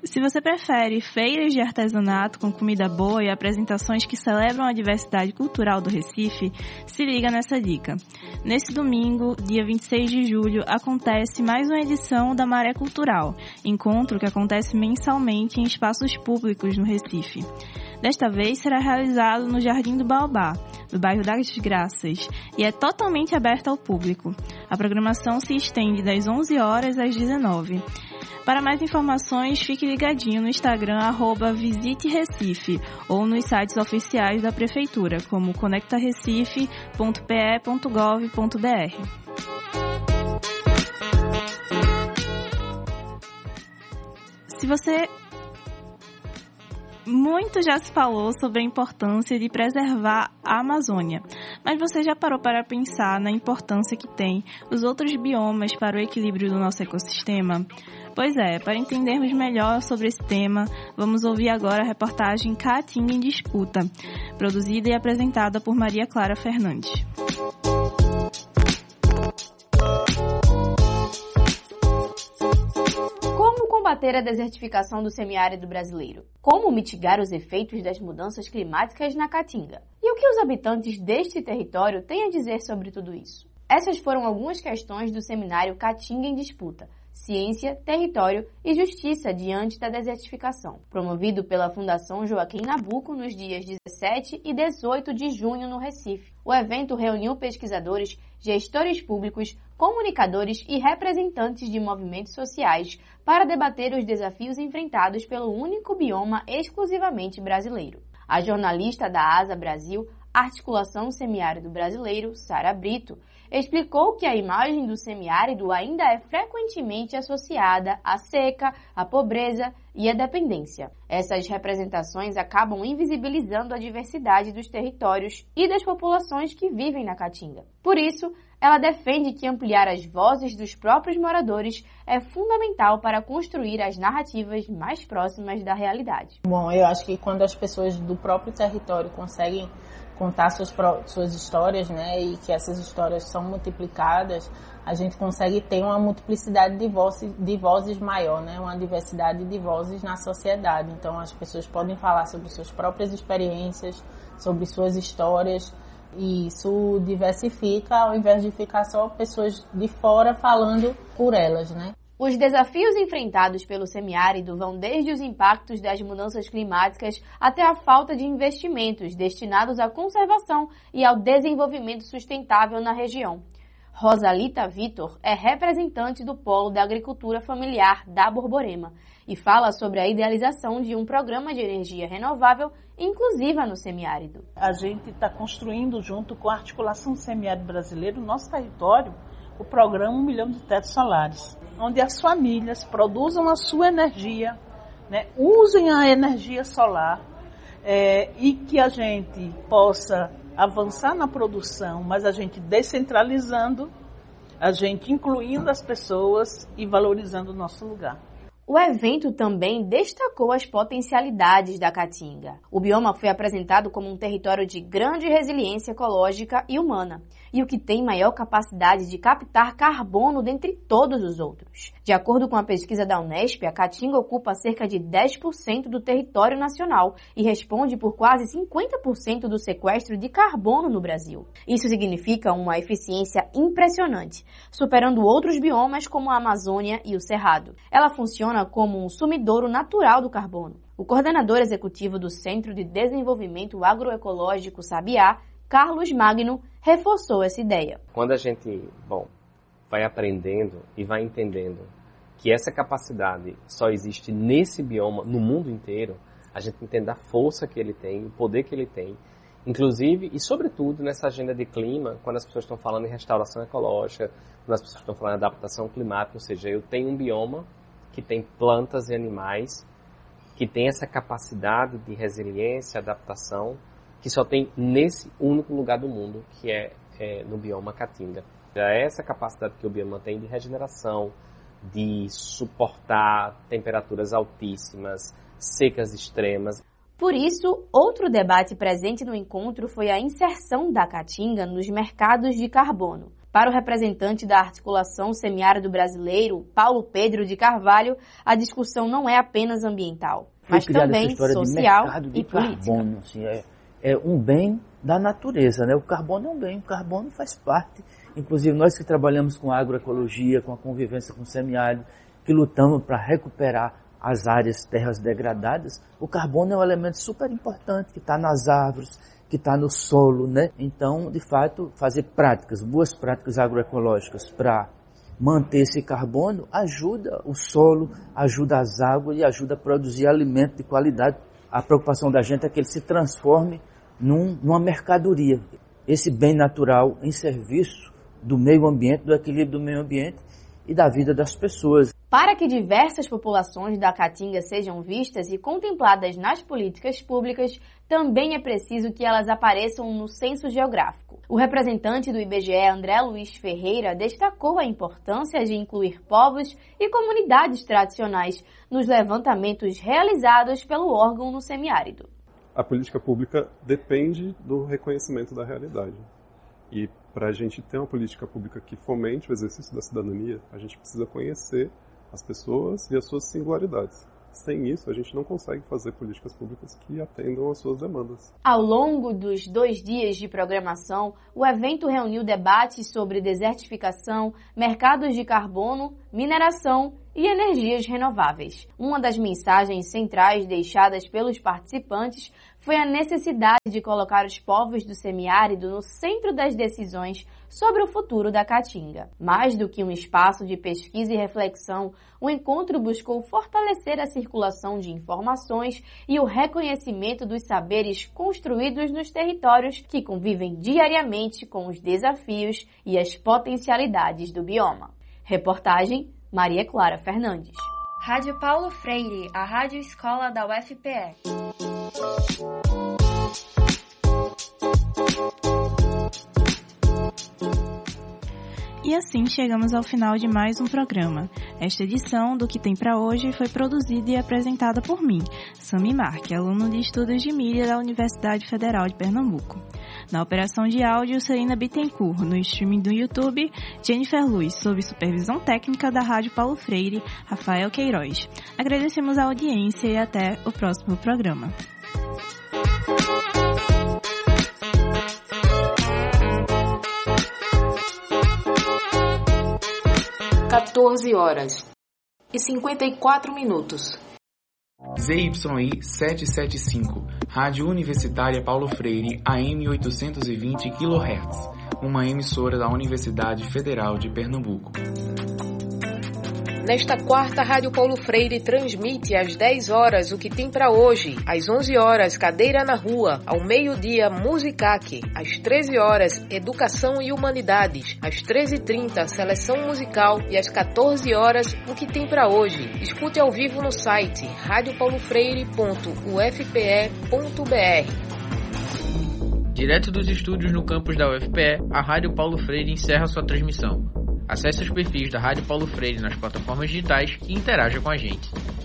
Se você prefere feiras de artesanato com comida boa e apresentações que celebram a diversidade cultural do Recife, se liga nessa dica. Nesse domingo, dia 26 de julho, acontece mais uma edição da Maré Cultural, encontro que acontece mensalmente em espaços públicos no Recife. Desta vez será realizado no Jardim do Baobá, do bairro das Graças, e é totalmente aberto ao público. A programação se estende das 11 horas às 19. Para mais informações, fique ligadinho no Instagram @visiterecife ou nos sites oficiais da Prefeitura, como conectarecife.pe.gov.br. Muito já se falou sobre a importância de preservar a Amazônia, mas você já parou para pensar na importância que tem os outros biomas para o equilíbrio do nosso ecossistema? Pois é, para entendermos melhor sobre esse tema, vamos ouvir agora a reportagem Caatinga em Disputa, produzida e apresentada por Maria Clara Fernandes. Combater a desertificação do semiárido brasileiro? Como mitigar os efeitos das mudanças climáticas na Caatinga? E o que os habitantes deste território têm a dizer sobre tudo isso? Essas foram algumas questões do seminário Caatinga em Disputa, Ciência, Território e Justiça diante da desertificação, promovido pela Fundação Joaquim Nabuco nos dias 17 e 18 de junho no Recife. O evento reuniu pesquisadores, gestores públicos, comunicadores e representantes de movimentos sociais para debater os desafios enfrentados pelo único bioma exclusivamente brasileiro. A jornalista da ASA Brasil, Articulação Semiárido Brasileiro, Sara Brito, explicou que a imagem do semiárido ainda é frequentemente associada à seca, à pobreza e à dependência. Essas representações acabam invisibilizando a diversidade dos territórios e das populações que vivem na Caatinga. Por isso, ela defende que ampliar as vozes dos próprios moradores é fundamental para construir as narrativas mais próximas da realidade. Bom, eu acho que quando as pessoas do próprio território conseguem contar suas histórias, né, e que essas histórias são multiplicadas, a gente consegue ter uma multiplicidade de vozes maior, né, uma diversidade de vozes na sociedade. Então as pessoas podem falar sobre suas próprias experiências, sobre suas histórias, e isso diversifica ao invés de ficar só pessoas de fora falando por elas, né. Os desafios enfrentados pelo semiárido vão desde os impactos das mudanças climáticas até a falta de investimentos destinados à conservação e ao desenvolvimento sustentável na região. Rosalita Vitor é representante do Polo da Agricultura Familiar da Borborema e fala sobre a idealização de um programa de energia renovável inclusiva no semiárido. A gente está construindo, junto com a Articulação Semiárido Brasileiro, no nosso território, o programa 1 milhão de tetos solares, onde as famílias produzam a sua energia, né, usem a energia solar e que a gente possa avançar na produção, mas a gente descentralizando, a gente incluindo as pessoas e valorizando o nosso lugar. O evento também destacou as potencialidades da Caatinga. O bioma foi apresentado como um território de grande resiliência ecológica e humana, e o que tem maior capacidade de captar carbono dentre todos os outros. De acordo com a pesquisa da Unesp, a Caatinga ocupa cerca de 10% do território nacional e responde por quase 50% do sequestro de carbono no Brasil. Isso significa uma eficiência impressionante, superando outros biomas como a Amazônia e o Cerrado. Ela funciona como um sumidouro natural do carbono. O coordenador executivo do Centro de Desenvolvimento Agroecológico Sabiá, Carlos Magno, reforçou essa ideia. Quando a gente, vai aprendendo e vai entendendo que essa capacidade só existe nesse bioma, no mundo inteiro, a gente entende a força que ele tem, o poder que ele tem, inclusive e sobretudo nessa agenda de clima, quando as pessoas estão falando em restauração ecológica, quando as pessoas estão falando em adaptação climática, ou seja, eu tenho um bioma que tem plantas e animais, que tem essa capacidade de resiliência, adaptação, que só tem nesse único lugar do mundo, que é no bioma Caatinga. É essa capacidade que o bioma tem de regeneração, de suportar temperaturas altíssimas, secas extremas. Por isso, outro debate presente no encontro foi a inserção da Caatinga nos mercados de carbono. Para o representante da Articulação Semiárido Brasileiro, Paulo Pedro de Carvalho, a discussão não é apenas ambiental, mas também social e política. Carbono, assim, é um bem da natureza, né? O carbono é um bem, o carbono faz parte. Inclusive nós que trabalhamos com agroecologia, com a convivência com o semiárido, que lutamos para recuperar as áreas, terras degradadas, o carbono é um elemento super importante que está nas árvores, que está no solo, né? Então, de fato, fazer boas práticas agroecológicas para manter esse carbono ajuda o solo, ajuda as águas e ajuda a produzir alimento de qualidade. A preocupação da gente é que ele se transforme numa mercadoria. Esse bem natural em serviço do meio ambiente, do equilíbrio do meio ambiente e da vida das pessoas. Para que diversas populações da Caatinga sejam vistas e contempladas nas políticas públicas, também é preciso que elas apareçam no censo geográfico. O representante do IBGE, André Luiz Ferreira, destacou a importância de incluir povos e comunidades tradicionais nos levantamentos realizados pelo órgão no semiárido. A política pública depende do reconhecimento da realidade. E para a gente ter uma política pública que fomente o exercício da cidadania, a gente precisa conhecer as pessoas e as suas singularidades. Sem isso, a gente não consegue fazer políticas públicas que atendam às suas demandas. Ao longo dos 2 dias de programação, o evento reuniu debates sobre desertificação, mercados de carbono, mineração e energias renováveis. Uma das mensagens centrais deixadas pelos participantes foi a necessidade de colocar os povos do semiárido no centro das decisões sobre o futuro da Caatinga. Mais do que um espaço de pesquisa e reflexão, o encontro buscou fortalecer a circulação de informações e o reconhecimento dos saberes construídos nos territórios que convivem diariamente com os desafios e as potencialidades do bioma. Reportagem Maria Clara Fernandes. Rádio Paulo Freire, a rádio escola da UFPE. E assim chegamos ao final de mais um programa. Esta edição do Que Tem Pra Hoje foi produzida e apresentada por mim, Sami Marque, aluno de Estudos de Mídia da Universidade Federal de Pernambuco. Na operação de áudio, Celina Bittencourt, no streaming do YouTube, Jennifer Luz, sob supervisão técnica da Rádio Paulo Freire, Rafael Queiroz. Agradecemos a audiência e até o próximo programa. (14h54). ZYI 775, Rádio Universitária Paulo Freire, AM 820 kHz, uma emissora da Universidade Federal de Pernambuco. Nesta quarta, Rádio Paulo Freire transmite às 10 horas o Que Tem Pra Hoje, às 11 horas, Cadeira na Rua, ao meio-dia, Musicaque, às 13 horas, Educação e Humanidades, às 13h30, Seleção Musical e às 14 horas, o Que Tem Pra Hoje. Escute ao vivo no site radiopaulofreire.ufpe.br. Direto dos estúdios no campus da UFPE, a Rádio Paulo Freire encerra sua transmissão. Acesse os perfis da Rádio Paulo Freire nas plataformas digitais e interaja com a gente.